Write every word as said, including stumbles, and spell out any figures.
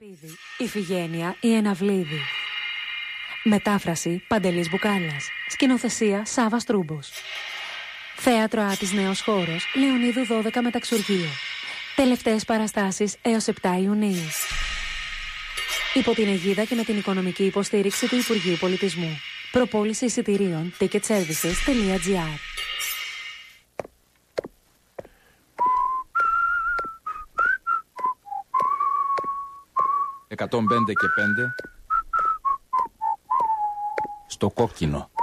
Ιφηγένεια η Εναυλίδη. Μετάφραση Παντελής Μπουκάλας. Σκηνοθεσία Σάββας Τρούμπος. Θέατρο Άτης Νέος Χώρος, Λεωνίδου δώδεκα Μεταξουργείο. Τελευταίες παραστάσεις έως επτά Ιουνίου. Υπό την αιγίδα και με την οικονομική υποστήριξη του Υπουργείου Πολιτισμού. Προπόληση εισιτηρίων ticket services τελεία gr. εκατόν πέντε και πέντε στο κόκκινο.